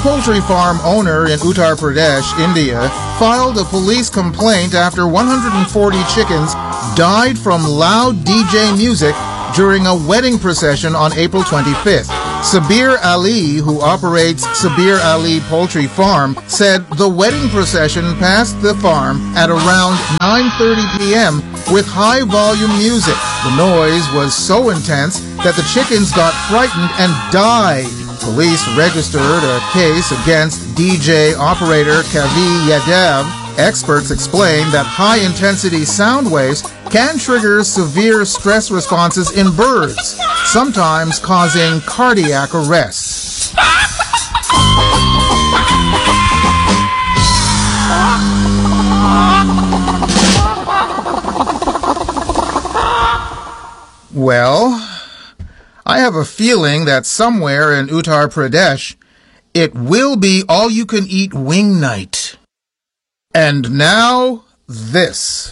poultry farm owner in Uttar Pradesh, India, filed a police complaint after 140 chickens died from loud DJ music during a wedding procession on April 25th. Sabir Ali, who operates Sabir Ali Poultry Farm, said the wedding procession passed the farm at around 9:30 p.m. with high-volume music. The noise was so intense that the chickens got frightened and died. Police registered a case against DJ operator Kavi Yadav. Experts explain that high-intensity sound waves can trigger severe stress responses in birds, sometimes causing cardiac arrest. Well, I have a feeling that somewhere in Uttar Pradesh, it will be all-you-can-eat wing night. And now, this.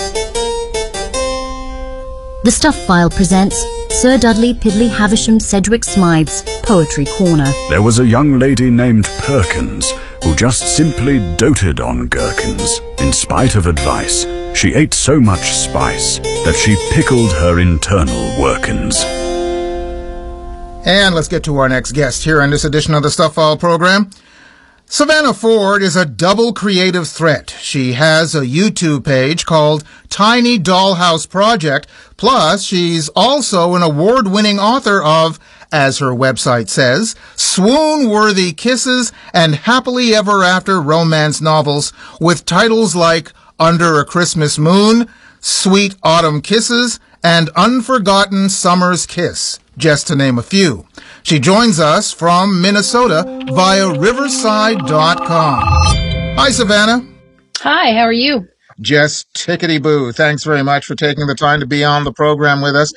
The Stuff File presents Sir Dudley Piddly Havisham Sedgwick Smythe's Poetry Corner. There was a young lady named Perkins who just simply doted on gherkins. In spite of advice, she ate so much spice that she pickled her internal workins. And let's get to our next guest here in this edition of the Stuff File program. Savannah Ford is a double creative threat. She has a YouTube page called Tiny Dollhouse Project. Plus, she's also an award-winning author of, as her website says, swoon-worthy kisses and happily ever after romance novels with titles like Under a Christmas Moon, Sweet Autumn Kisses, and Unforgotten Summer's Kiss, just to name a few. She joins us from Minnesota via Riverside.com. Hi, Savannah. Hi, how are you? Just tickety-boo. Thanks very much for taking the time to be on the program with us.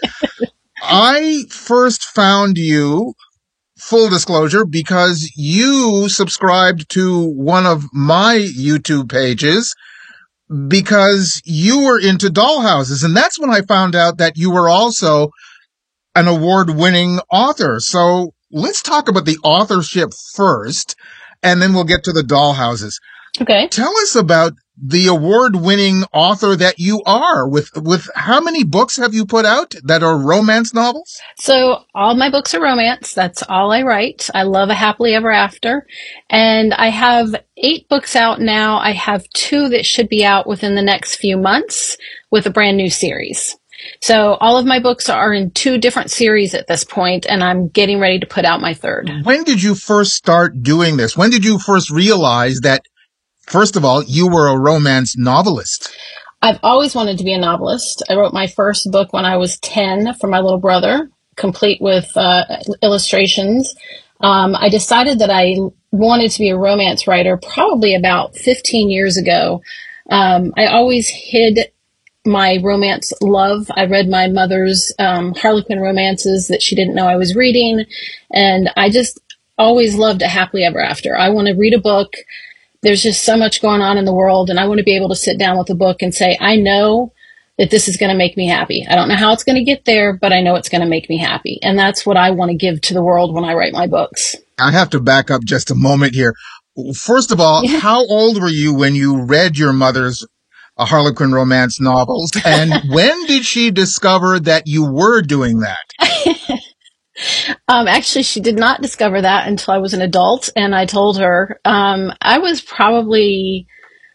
I first found you, full disclosure, because you subscribed to one of my YouTube pages because you were into dollhouses. And that's when I found out that you were also an award-winning author. So let's talk about the authorship first, and then we'll get to the dollhouses. Okay. Tell us about the award-winning author that you are. With how many books have you put out that are romance novels? So all my books are romance. That's all I write. I love a happily ever after. And I have 8 books out now. I have 2 that should be out within the next few months with a brand new series. So all of my books are in 2 different series at this point, and I'm getting ready to put out my 3rd. When did you first start doing this? When did you first realize that, first of all, you were a romance novelist? I've always wanted to be a novelist. I wrote my first book when I was 10 for my little brother, complete with illustrations. I decided that I wanted to be a romance writer probably about 15 years ago. I always hid my romance love. I read my mother's Harlequin romances that she didn't know I was reading. And I just always loved a happily ever after. I want to read a book. There's just so much going on in the world. And I want to be able to sit down with a book and say, I know that this is going to make me happy. I don't know how it's going to get there, but I know it's going to make me happy. And that's what I want to give to the world when I write my books. I have to back up just a moment here. First of all, how old were you when you read your mother's Harlequin romance novels? And when did she discover that you were doing that? Actually, she did not discover that until I was an adult. And I told her, I was probably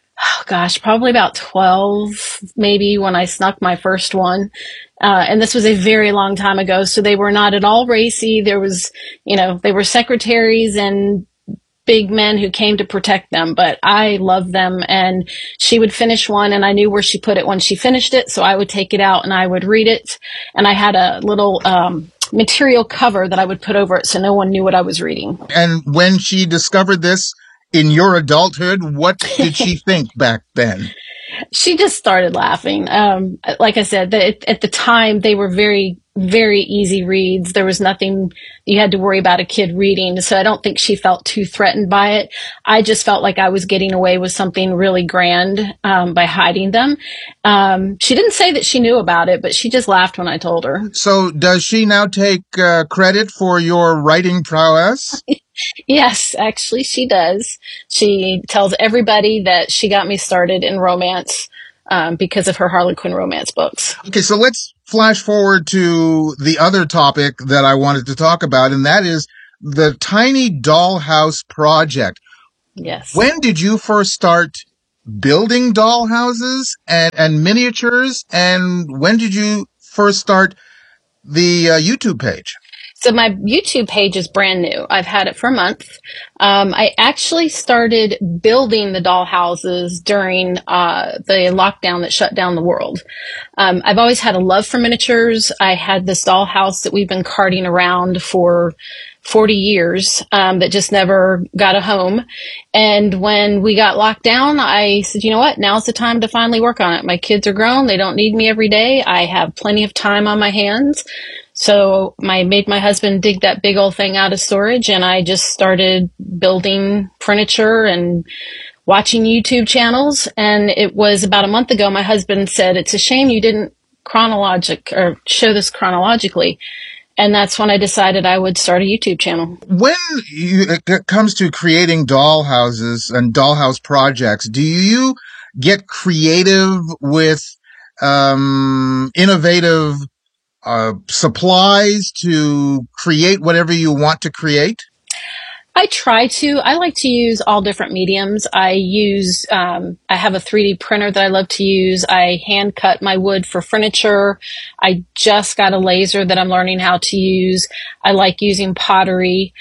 about 12, maybe, when I snuck my first one. And this was a very long time ago. So they were not at all racy. There was, they were secretaries and big men who came to protect them, but I loved them. And she would finish one and I knew where she put it when she finished it. So I would take it out and I would read it. And I had a little, material cover that I would put over it so no one knew what I was reading. And when she discovered this in your adulthood, what did she think back then? She just started laughing. Like I said, at the time, they were very, very easy reads. There was nothing you had to worry about a kid reading. So I don't think she felt too threatened by it. I just felt like I was getting away with something really grand by hiding them. She didn't say that she knew about it, but she just laughed when I told her. So does she now take credit for your writing prowess? Yes, actually, she does. She tells everybody that she got me started in romance because of her Harlequin romance books. Okay, so let's flash forward to the other topic that I wanted to talk about, and that is the Tiny Dollhouse Project. Yes. When did you first start building dollhouses and miniatures, and when did you first start the YouTube page? So my YouTube page is brand new. I've had it for a month. I actually started building the doll houses during the lockdown that shut down the world. I've always had a love for miniatures. I had this doll house that we've been carting around for 40 years that just never got a home. And when we got locked down, I said, you know what? Now's the time to finally work on it. My kids are grown. They don't need me every day. I have plenty of time on my hands. So I made my husband dig that big old thing out of storage, and I just started building furniture and watching YouTube channels. And it was about a month ago, my husband said, it's a shame you didn't show this chronologically. And that's when I decided I would start a YouTube channel. When it comes to creating dollhouses and dollhouse projects, do you get creative with innovative supplies to create whatever you want to create? I try to. I like to use all different mediums. I have a 3D printer that I love to use. I hand cut my wood for furniture. I just got a laser that I'm learning how to use. I like using pottery.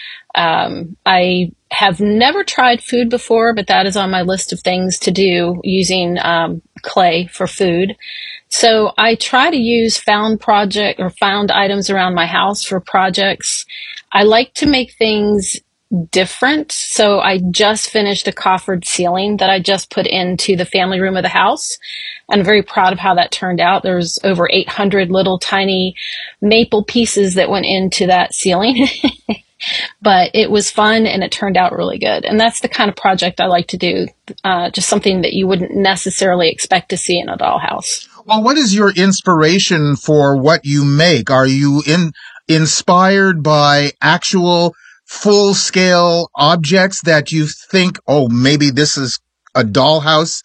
I have never tried food before, but that is on my list of things to do, using clay for food. So I try to use found items around my house for projects. I like to make things different. So I just finished a coffered ceiling that I just put into the family room of the house. I'm very proud of how that turned out. There's over 800 little tiny maple pieces that went into that ceiling. But it was fun and it turned out really good. And that's the kind of project I like to do. Just something that you wouldn't necessarily expect to see in a dollhouse. Well, what is your inspiration for what you make? Are you inspired by actual full-scale objects that you think, oh, maybe this is a dollhouse?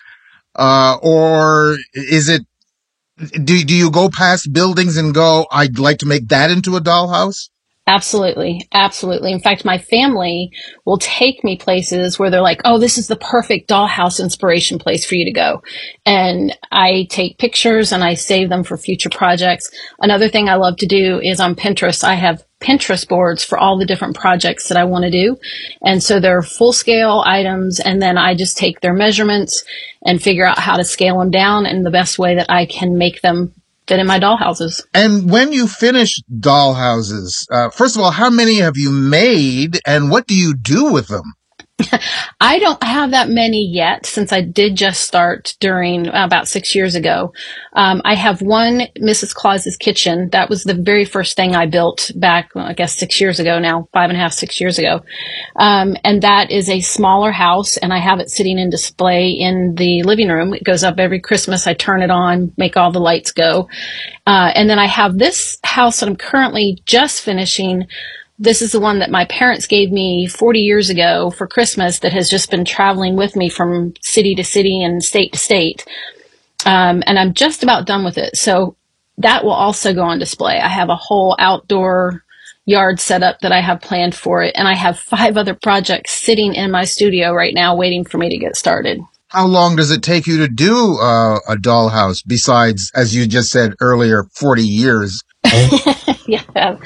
Or is it, do you go past buildings and go, I'd like to make that into a dollhouse? Absolutely. Absolutely. In fact, my family will take me places where they're like, oh, this is the perfect dollhouse inspiration place for you to go. And I take pictures and I save them for future projects. Another thing I love to do is on Pinterest, I have Pinterest boards for all the different projects that I want to do. And so they're full scale items. And then I just take their measurements and figure out how to scale them down in the best way that I can make them fit in my dollhouses. And when you finish dollhouses, first of all, how many have you made and what do you do with them? I don't have that many yet, since I did just start during about 6 years ago. I have one Mrs. Claus's Kitchen. That was the very first thing I built back, I guess 6 years ago now, 5.5, 6 years ago. And that is a smaller house, and I have it sitting in display in the living room. It goes up every Christmas. I turn it on, make all the lights go. And then I have this house that I'm currently just finishing. This is the one that my parents gave me 40 years ago for Christmas, that has just been traveling with me from city to city and state to state. And I'm just about done with it. So that will also go on display. I have a whole outdoor yard setup that I have planned for it. And I have 5 other projects sitting in my studio right now waiting for me to get started. How long does it take you to do a dollhouse besides, as you just said earlier, 40 years? Yeah.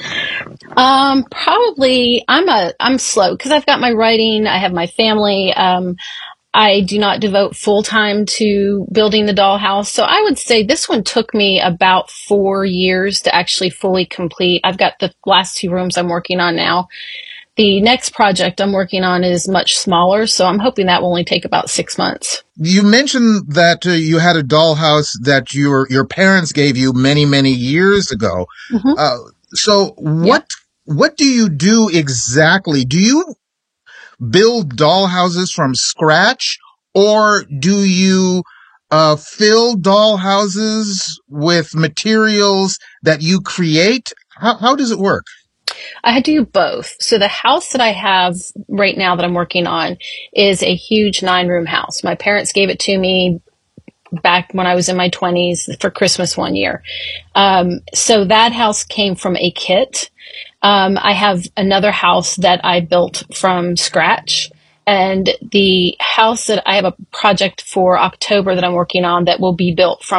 Probably I'm slow because I've got my writing. I have my family. I do not devote full time to building the dollhouse. So I would say this one took me about 4 years to actually fully complete. I've got the last 2 rooms I'm working on now. The next project I'm working on is much smaller, so I'm hoping that will only take about 6 months. You mentioned that you had a dollhouse that your parents gave you many, many years ago. Mm-hmm. So what do you do exactly? Do you build dollhouses from scratch, or do you fill dollhouses with materials that you create? How does it work? I do both. So the house that I have right now that I'm working on is a huge 9-room house. My parents gave it to me back when I was in my 20s for Christmas one year. So that house came from a kit. I have another house that I built from scratch. And the house that I have a project for October that I'm working on that will be built from